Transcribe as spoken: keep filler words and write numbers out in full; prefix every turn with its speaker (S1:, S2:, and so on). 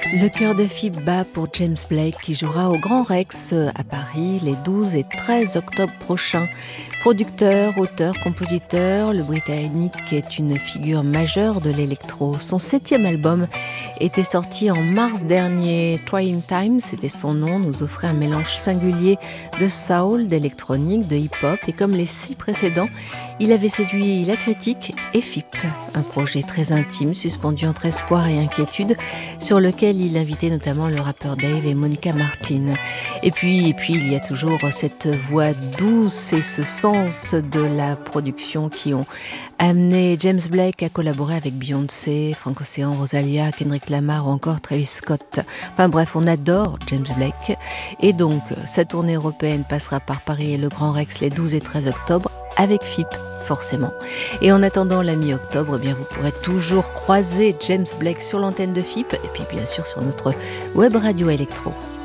S1: Le cœur de Phippe bat pour James Blake qui jouera au Grand Rex à Paris les douze et treize octobre prochains. Producteur, auteur, compositeur, le Britannique est une figure majeure de l'électro. Son septième album était sorti en mars dernier. Trying Times, c'était son nom, nous offrait un mélange singulier de soul, d'électronique, de hip-hop. Et comme les six précédents, il avait séduit la critique et Phippe. Un projet très intime, suspendu entre espoir et inquiétude, sur lequel il invitait notamment le rappeur Dave et Monica Martin. Et puis, et puis il y a toujours cette voix douce et ce sens de la production qui ont amené James Blake à collaborer avec Beyoncé, Frank Ocean, Rosalia, Kendrick Lamar ou encore Travis Scott. Enfin bref, on adore James Blake. Et donc, sa tournée européenne passera par Paris et le Grand Rex les douze et treize octobre avec Phippe, forcément. Et en attendant la mi-octobre, eh bien vous pourrez toujours croiser James Blake sur l'antenne de Phippe et puis bien sûr sur notre web radio électro.